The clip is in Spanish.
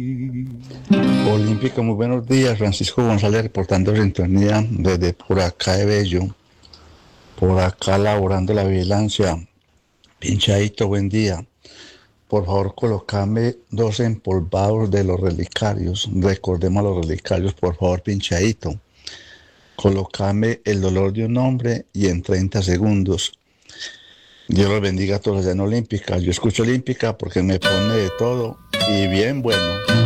Olímpica, muy buenos días. Francisco González reportando sintonía desde por acá de Bello, por acá laborando la vigilancia. Pinchadito, buen día. Por favor, colocame dos empolvados de los relicarios. Recordemos a los relicarios, por favor, pinchadito. Colocame el dolor de un hombre y en 30 segundos. Dios los bendiga a todos allá en Olímpica. Yo escucho Olímpica porque me pone de todo y bien bueno.